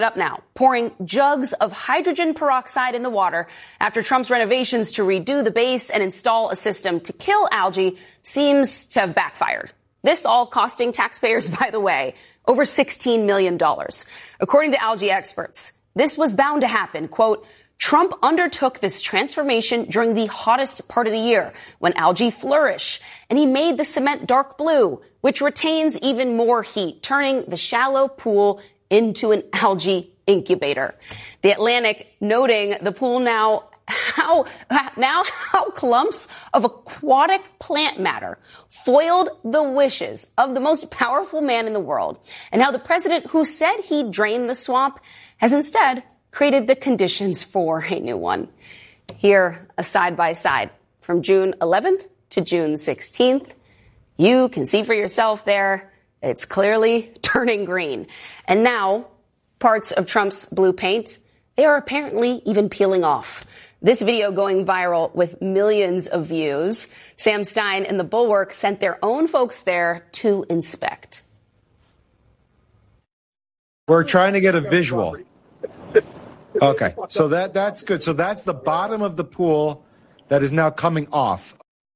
up now, pouring jugs of hydrogen peroxide in the water after Trump's renovations to redo the base and install a system to kill algae seems to have backfired. This all costing taxpayers, by the way, over $16 million. According to algae experts, this was bound to happen. Quote, Trump undertook this transformation during the hottest part of the year when algae flourish, and he made the cement dark blue, which retains even more heat, turning the shallow pool into an algae incubator. The Atlantic noting the pool now how clumps of aquatic plant matter foiled the wishes of the most powerful man in the world, and how the president who said he'd drain the swamp has instead created the conditions for a new one. Here, a side-by-side from June 11th to June 16th. You can see for yourself there, it's clearly turning green. And now, parts of Trump's blue paint, they are apparently even peeling off. This video going viral with millions of views. Sam Stein and the Bulwark sent their own folks there to inspect. We're trying to get a visual. Okay, so that's good. So that's the bottom of the pool that is now coming off.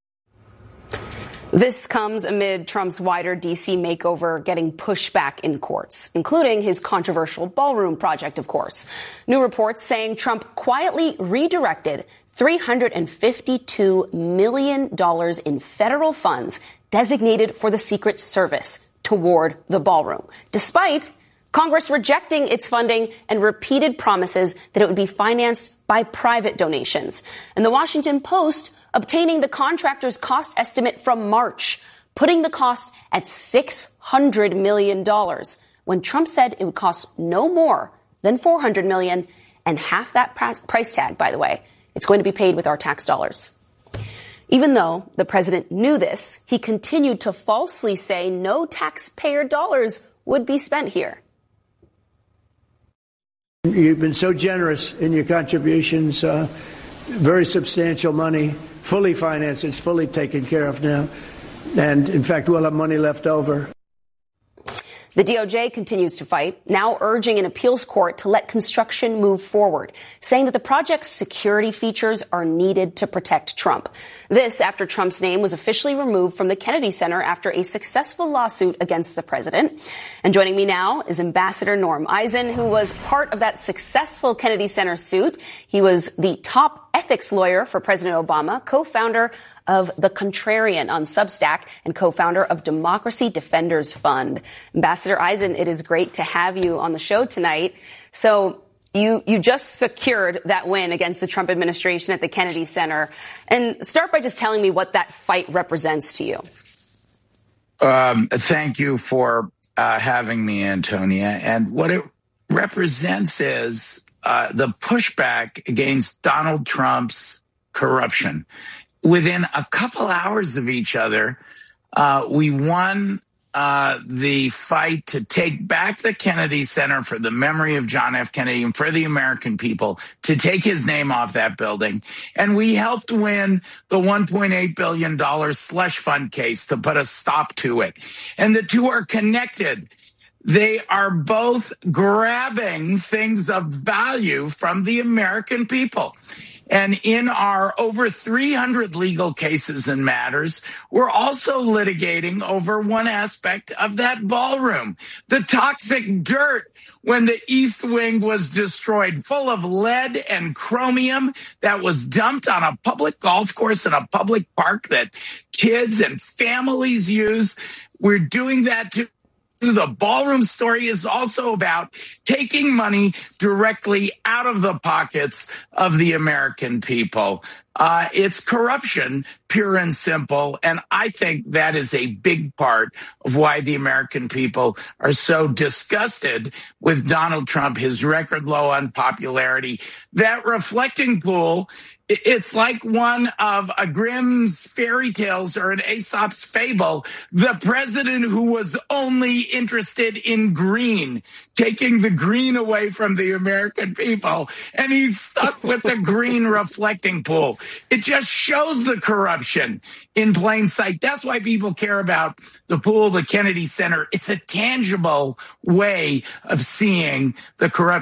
This comes amid Trump's wider D.C. makeover getting pushback in courts, including his controversial ballroom project, of course. New reports saying Trump quietly redirected $352 million in federal funds designated for the Secret Service toward the ballroom, despite Congress rejecting its funding and repeated promises that it would be financed by private donations. And the Washington Post obtaining the contractor's cost estimate from March, putting the cost at $600 million, when Trump said it would cost no more than $400 million, and half that price tag, by the way, it's going to be paid with our tax dollars. Even though the president knew this, he continued to falsely say no taxpayer dollars would be spent here. You've been so generous in your contributions, very substantial money, fully financed. It's fully taken care of now. And in fact, we'll have money left over. The DOJ continues to fight, now urging an appeals court to let construction move forward, saying that the project's security features are needed to protect Trump. This after Trump's name was officially removed from the Kennedy Center after a successful lawsuit against the president. And joining me now is Ambassador Norm Eisen, who was part of that successful Kennedy Center suit. He was the top ethics lawyer for President Obama, co-founder of The Contrarian on Substack, and co-founder of Democracy Defenders Fund. Ambassador Eisen, it is great to have you on the show tonight. So you just secured that win against the Trump administration at the Kennedy Center. And start by just telling me what that fight represents to you. Thank you for having me, Antonia. And what it represents is the pushback against Donald Trump's corruption. Within a couple hours of each other, we won the fight to take back the Kennedy Center for the memory of John F. Kennedy and for the American people, to take his name off that building. And we helped win the $1.8 billion slush fund case to put a stop to it. And the two are connected. They are both grabbing things of value from the American people. And in our over 300 legal cases and matters, we're also litigating over one aspect of that ballroom, the toxic dirt when the East Wing was destroyed, full of lead and chromium that was dumped on a public golf course in a public park that kids and families use. We're doing that to the ballroom story is also about taking money directly out of the pockets of the American people. It's corruption, pure and simple. And I think that is a big part of why the American people are so disgusted with Donald Trump, his record low unpopularity. That reflecting pool, it's like one of a Grimm's fairy tales or an Aesop's fable. The president who was only interested in green, taking the green away from the American people, and he's stuck with the green reflecting pool. It just shows the corruption in plain sight. That's why people care about the pool, the Kennedy Center. It's a tangible way of seeing the corruption.